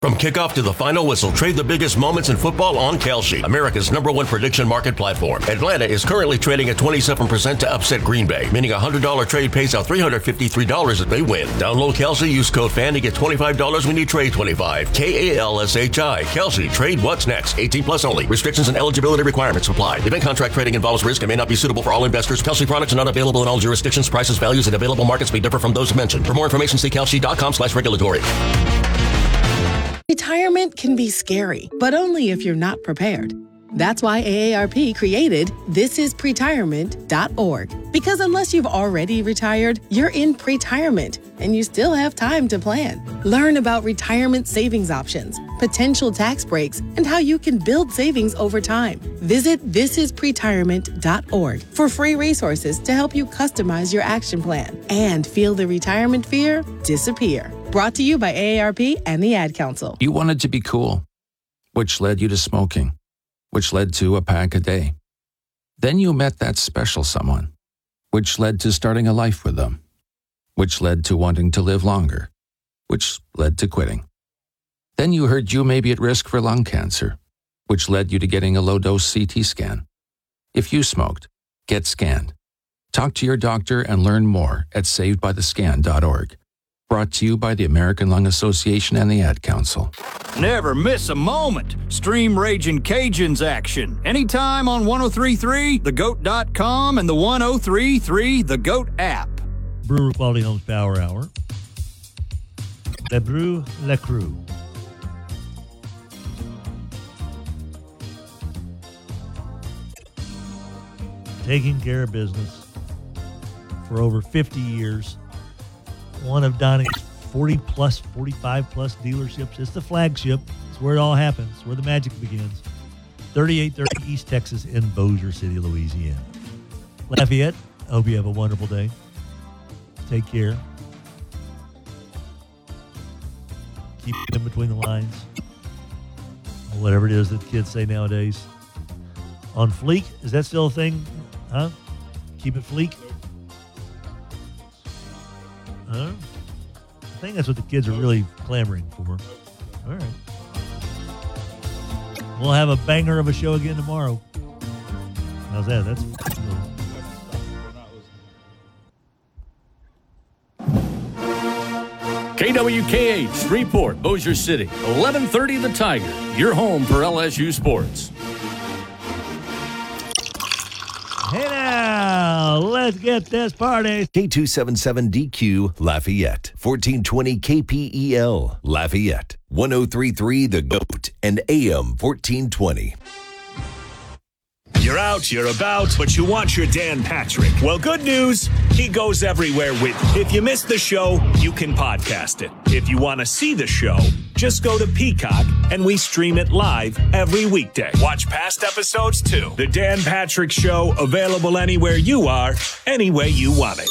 From kickoff to the final whistle, trade the biggest moments in football on Kalshi, America's #1 prediction market platform. Atlanta is currently trading at 27% to upset Green Bay, meaning a $100 trade pays out $353 if they win. Download Kalshi, use code FAN to get $25 when you trade 25. KALSHI. Kalshi. Trade what's next. 18 plus only. Restrictions and eligibility requirements apply. Event contract trading involves risk and may not be suitable for all investors. Kalshi products are not available in all jurisdictions. Prices, values, and available markets may differ from those mentioned. For more information, see kalshi.com/regulatory. Retirement can be scary, but only if you're not prepared. That's why AARP created thisispretirement.org. Because unless you've already retired, you're in pretirement, and you still have time to plan. Learn about retirement savings options, potential tax breaks, and how you can build savings over time. Visit thisispretirement.org for free resources to help you customize your action plan and feel the retirement fear disappear. Brought to you by AARP and the Ad Council. You wanted to be cool, which led you to smoking, which led to a pack a day. Then you met that special someone, which led to starting a life with them, which led to wanting to live longer, which led to quitting. Then you heard you may be at risk for lung cancer, which led you to getting a low-dose CT scan. If you smoked, get scanned. Talk to your doctor and learn more at savedbythescan.org. Brought to you by the American Lung Association and the Ad Council. Never miss a moment. Stream Ragin' Cajuns action anytime on 103.3, thegoat.com, and the 103.3 The Goat app. Brewer Quality Homes Power Hour. Le Brew, Le Crew. Taking care of business for over 50 years. One of Donnie's 40-plus, 45-plus dealerships. It's the flagship. It's where it all happens. It's where the magic begins. 3830 East Texas in Bossier City, Louisiana. Lafayette, I hope you have a wonderful day. Take care. Keep it in between the lines. Whatever it is that kids say nowadays. On fleek, is that still a thing? Huh? Keep it fleek? Huh? I think that's what the kids are really clamoring for. All right. We'll have a banger of a show again tomorrow. How's that? That's KWKH, Shreveport, Bossier City, 1130 The Tiger, your home for LSU sports. Hey now, let's get this party. K277DQ Lafayette, 1420 KPEL Lafayette, 1033 The Goat, and AM 1420. You're out, you're about, but you want your Dan Patrick. Well, good news, he goes everywhere with you. If you missed the show, you can podcast it. If you want to see the show, just go to Peacock, and we stream it live every weekday. Watch past episodes, too. The Dan Patrick Show, available anywhere you are, any way you want it.